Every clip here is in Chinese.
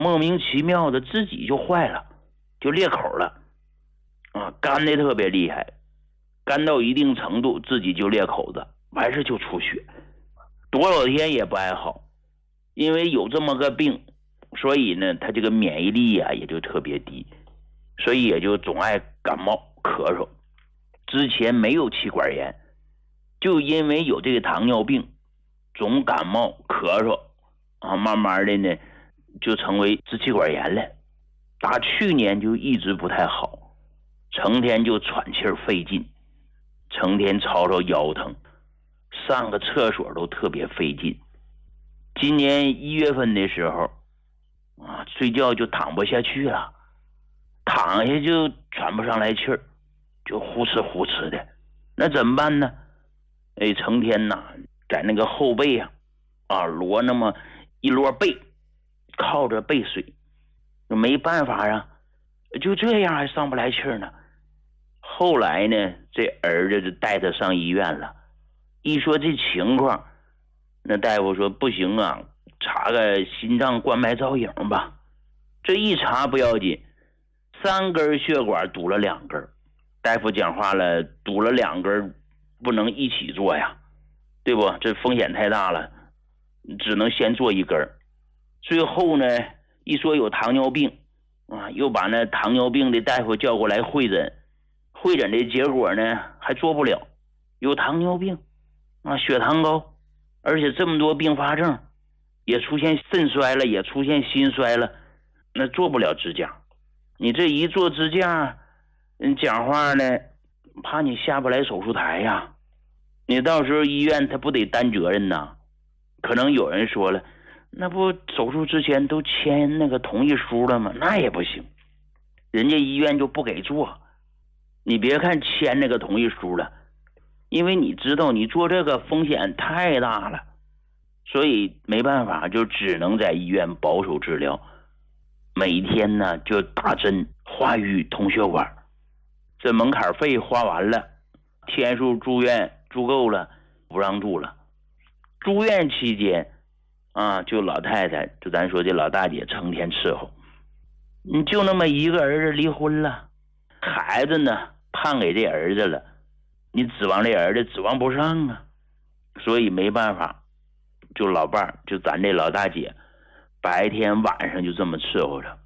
莫名其妙的自己就坏了，就裂口了啊，干的特别厉害，干到一定程度自己就裂口子，完事就出血，多少天也不爱好。因为有这么个病，所以呢他这个免疫力也就特别低，所以也就总爱感冒咳嗽。之前没有气管炎，就因为有这个糖尿病总感冒咳嗽啊，慢慢的呢就成为支气管炎了。打去年就一直不太好，成天就喘气费劲，成天吵吵腰疼，上个厕所都特别费劲。今年1月份的时候啊，睡觉就躺不下去了，躺下就喘不上来气儿，就呼哧呼哧的。那怎么办呢？成天呐在那个后背啊摞那么一摞被，靠着背睡，没办法啊，就这样还上不来气儿呢。后来呢，这儿子就带他上医院了，一说这情况，那大夫说不行啊，查个心脏冠脉造影吧。这一查不要紧，3根血管堵了2根。大夫讲话了，堵了2根不能一起做呀，对不？这风险太大了，只能先做1根。最后呢，一说有糖尿病啊，又把那糖尿病的大夫叫过来会诊，会诊的结果呢还做不了，有糖尿病啊，血糖高，而且这么多并发症，也出现肾衰了，也出现心衰了，那做不了支架。你这一做支架，讲话呢怕你下不来手术台呀，你到时候医院他不得担责任呐。可能有人说了，那不手术之前都签那个同意书了吗？那也不行，人家医院就不给做。你别看签那个同意书了，因为你知道你做这个风险太大了，所以没办法，就只能在医院保守治疗，每天呢就打针化瘀通血管。这门槛费花完了，天数住院住够了，不让住了。住院期间啊，就老太太，就咱说这老大姐成天伺候，你就那么一个儿子离婚了，孩子呢判给这儿子了，你指望这儿子指望不上啊，所以没办法，就老伴儿，就咱这老大姐，白天晚上就这么伺候着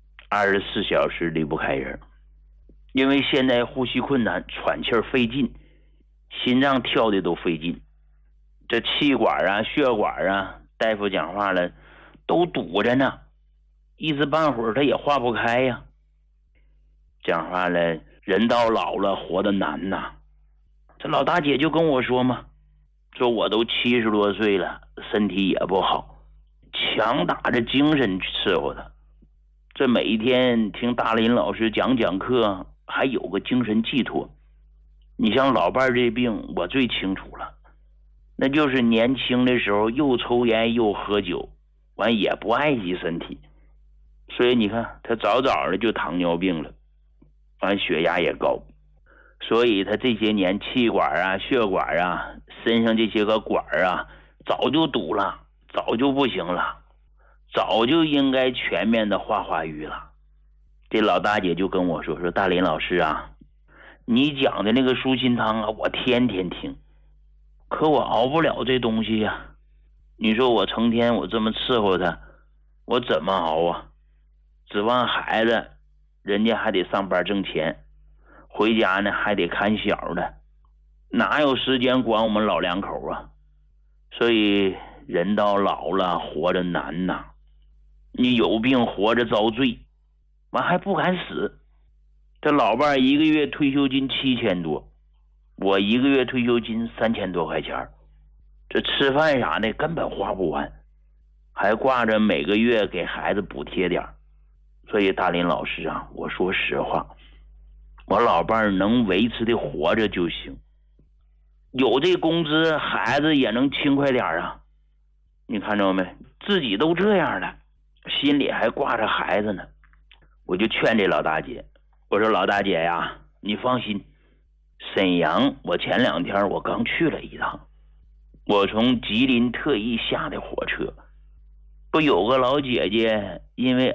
，24小时离不开人。因为现在呼吸困难，喘气费劲，心脏跳的都费劲，这气管啊血管啊，大夫讲话了都堵着呢，一时半会儿他也化不开呀。讲话了，人到老了活得难呐。这老大姐就跟我说嘛，说我都70多岁了，身体也不好，强打着精神去伺候他。这每一天听大林老师讲课，还有个精神寄托。你像老伴这病我最清楚了，那就是年轻的时候又抽烟又喝酒，完也不爱惜身体，所以你看他早早的就糖尿病了，完血压也高，所以他这些年气管啊血管啊身上这些个管啊早就堵了，早就不行了，早就应该全面的化瘀了。这老大姐就跟我说大林老师啊，你讲的那个舒心汤啊我天天听，可我熬不了这东西呀，你说我成天我这么伺候他，我怎么熬啊？指望孩子人家还得上班挣钱，回家呢还得看小的，哪有时间管我们老两口啊？所以人到老了活着难呐，你有病活着遭罪，完还不敢死。这老伴一个月退休金7000多，我一个月退休金3000多块钱，这吃饭啥的根本花不完，还挂着每个月给孩子补贴点。所以大林老师啊，我说实话，我老伴能维持的活着就行，有这工资孩子也能轻快点啊。你看着没，自己都这样了，心里还挂着孩子呢。我就劝这老大姐，我说老大姐呀，你放心，沈阳我前2天我刚去了一趟，我从吉林特意下的火车， 不有个老姐姐因为